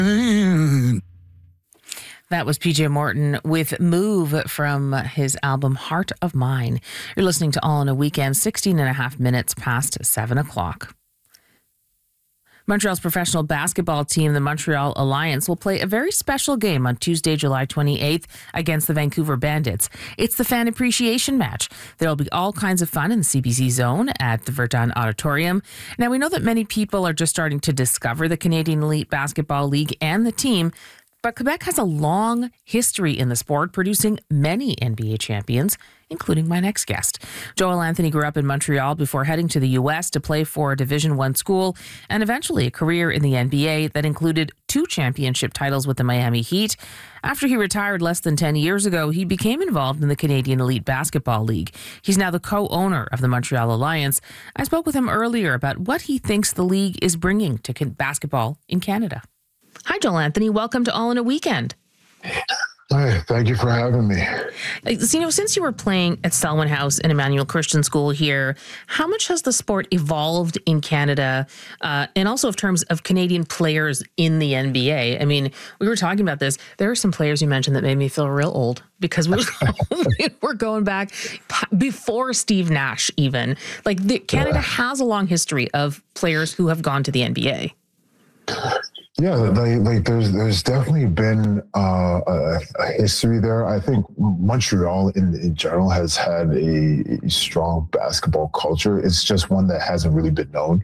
That was PJ Morton with Move from his album Heart of Mine. You're listening to All in a Weekend, 16 and a half minutes past 7 o'clock. Montreal's professional basketball team, the Montreal Alliance, will play a very special game on Tuesday, July 28th against the Vancouver Bandits. It's the fan appreciation match. There will be all kinds of fun in the CBC zone at the Verdun Auditorium. Now, we know that many people are just starting to discover the Canadian Elite Basketball League and the team, but Quebec has a long history in the sport, producing many NBA champions, including my next guest. Joel Anthony grew up in Montreal before heading to the U.S. to play for a Division I school and eventually a career in the NBA that included 2 championship titles with the Miami Heat. After he retired less than 10 years ago, he became involved in the Canadian Elite Basketball League. He's now the co-owner of the Montreal Alliance. I spoke with him earlier about what he thinks the league is bringing to basketball in Canada. Hi, Joel Anthony. Welcome to All in a Weekend. Hi, thank you for having me. So, since you were playing at Selwyn House and Emmanuel Christian School here, how much has the sport evolved in Canada, and also in terms of Canadian players in the NBA? I mean, we were talking about this. There are some players you mentioned that made me feel real old because we're going back before Steve Nash even. Canada has a long history of players who have gone to the NBA. Yeah, there's definitely been a history there. I think Montreal in general has had a strong basketball culture. It's just one that hasn't really been known.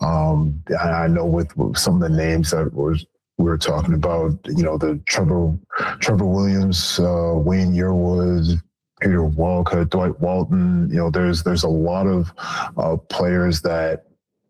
I know with some of the names that we were talking about, the Trevor Williams, Wayne Yearwood, Peter Walcott, Dwight Walton. There's a lot of players that,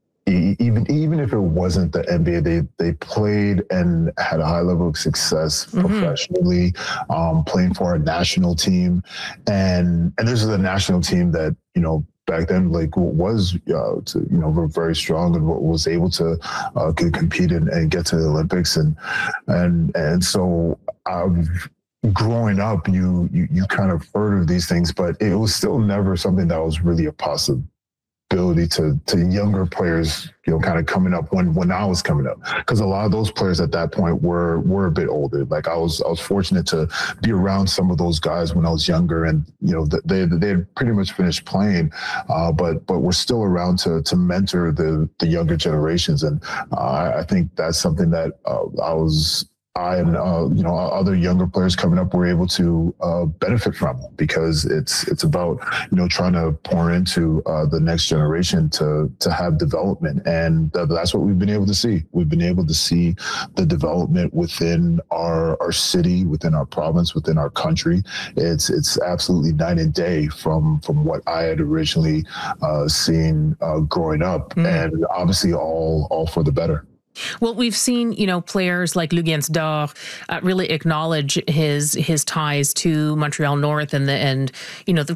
even if it wasn't the NBA, they played and had a high level of success professionally, playing for a national team, and this is a national team that back then was very strong and was able to compete and get to the Olympics, and so. Growing up, you kind of heard of these things, but it was still never something that was really a possibility to younger players, kind of coming up when I was coming up, because a lot of those players at that point were a bit older. I was fortunate to be around some of those guys when I was younger, and they had pretty much finished playing, but we're still around to mentor the younger generations, and I think that's something that I and other younger players coming up were able to benefit from, because it's about trying to pour into the next generation to have development, and that's what we've been able to see. We've been able to see the development within our city, within our province, within our country. It's absolutely night and day from what I had originally seen growing up, and obviously all for the better. Well, we've seen, players like Luguentz Dor really acknowledge his ties to Montreal North and the